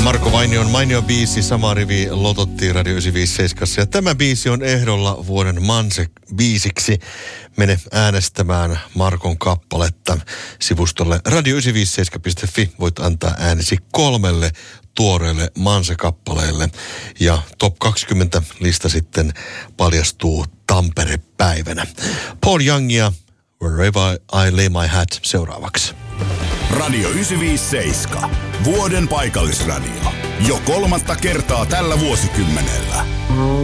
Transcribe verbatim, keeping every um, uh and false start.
Marko Vainion mainio biisi, sama rivi lotottiin Radio yhdeksänsataaviisikymmentäseitsemän. Ja tämä biisi on ehdolla vuoden Manse-biisiksi. Mene äänestämään Markon kappaletta sivustolle radio yhdeksänsataaviisikymmentäseitsemän piste fi. Voit antaa äänesi kolmelle tuoreelle Manse-kappaleelle. Ja Top kaksikymmentä lista sitten paljastuu Tampere-päivänä. Paul Youngia, Wherever I Lay My Hat seuraavaksi. Radio yhdeksänsataaviisikymmentäseitsemän. Vuoden paikallisradio. Jo kolmatta kertaa tällä vuosikymmenellä.